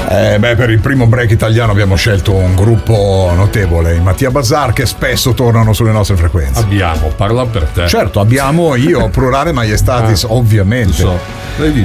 Per il primo break italiano abbiamo scelto un gruppo notevole, i Mattia Bazar, che spesso tornano sulle nostre frequenze. Parla per te. Certo, abbiamo io, plurale maiestatis, ovviamente. So. Vedi,